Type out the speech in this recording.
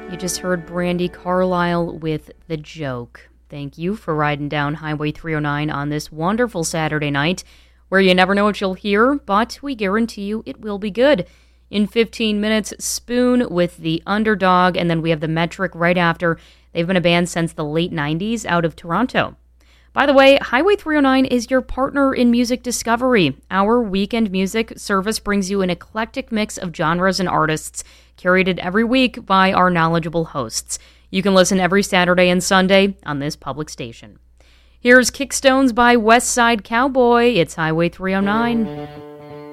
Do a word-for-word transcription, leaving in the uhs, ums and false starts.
You just heard Brandi Carlile with The Joke. Thank you for riding down Highway three oh nine on this wonderful Saturday night, where you never know what you'll hear, but we guarantee you it will be good. In fifteen minutes, Spoon with The Underdog, and then we have The Metric right after. They've been a band since the late nineties out of Toronto. By the way, Highway three oh nine is your partner in music discovery. Our weekend music service brings you an eclectic mix of genres and artists, curated every week by our knowledgeable hosts. You can listen every Saturday and Sunday on this public station. Here's Kickstones by West Side Cowboy. It's Highway three oh nine.